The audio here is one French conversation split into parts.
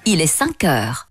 il est 5 heures.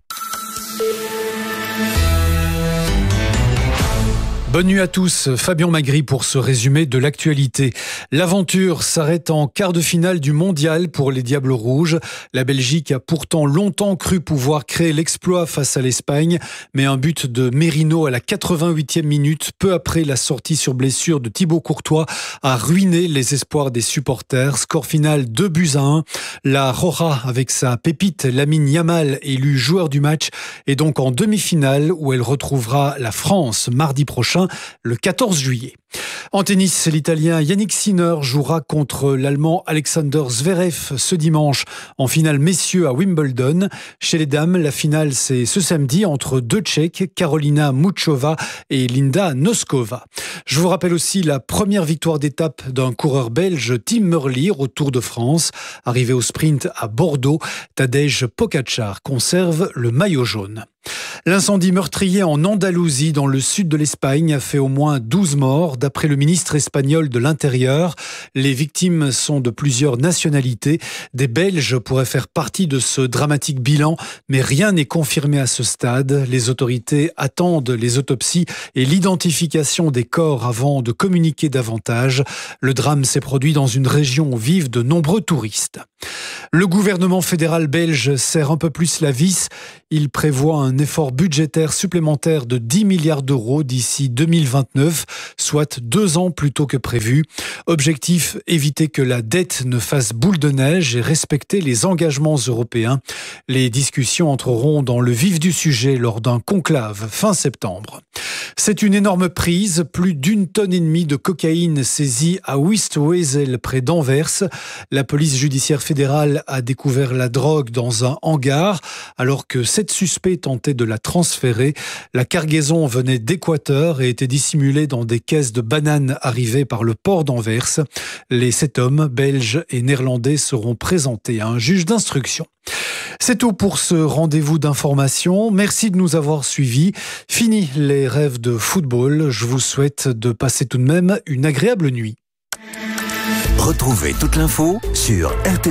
Bonne nuit à tous, Fabien Magri pour ce résumé de l'actualité. L'aventure s'arrête en quart de finale du mondial pour les Diables Rouges. La Belgique a pourtant longtemps cru pouvoir créer l'exploit face à l'Espagne, mais un but de Merino à la 88e minute, peu après la sortie sur blessure de Thibaut Courtois, a ruiné les espoirs des supporters. Score final 2-1. La Roja, avec sa pépite Lamine Yamal, élu joueur du match, est donc en demi-finale où elle retrouvera la France mardi prochain, le 14 juillet. En tennis, l'Italien Yannick Sinner jouera contre l'Allemand Alexander Zverev ce dimanche en finale messieurs à Wimbledon. Chez les dames, la finale c'est ce samedi entre deux Tchèques, Karolina Muchova et Linda Noskova. Je vous rappelle aussi la première victoire d'étape d'un coureur belge, Tim Merlier, au Tour de France. Arrivé au sprint à Bordeaux, Tadej Pogačar conserve le maillot jaune. L'incendie meurtrier en Andalousie, dans le sud de l'Espagne, a fait au moins 12 morts, d'après le ministre espagnol de l'Intérieur. Les victimes sont de plusieurs nationalités. Des Belges pourraient faire partie de ce dramatique bilan, mais rien n'est confirmé à ce stade. Les autorités attendent les autopsies et l'identification des corps avant de communiquer davantage. Le drame s'est produit dans une région où vivent de nombreux touristes. Le gouvernement fédéral belge serre un peu plus la vis. Il prévoit un effort budgétaire supplémentaire de 10 milliards d'euros d'ici 2029, soit 2 ans plus tôt que prévu. Objectif, éviter que la dette ne fasse boule de neige et respecter les engagements européens. Les discussions entreront dans le vif du sujet lors d'un conclave fin septembre. C'est une énorme prise, plus d'1,5 tonne de cocaïne saisie à Wistwezel près d'Anvers. La police judiciaire fédérale a découvert la drogue dans un hangar alors que 7 suspects tentaient de la transférer. La cargaison venait d'Équateur et était dissimulée dans des caisses de bananes arrivées par le port d'Anvers. Les 7 hommes, belges et néerlandais, seront présentés à un juge d'instruction. C'est tout pour ce rendez-vous d'information. Merci de nous avoir suivis. Fini les rêves de football. Je vous souhaite de passer tout de même une agréable nuit. Retrouvez toute l'info sur RT.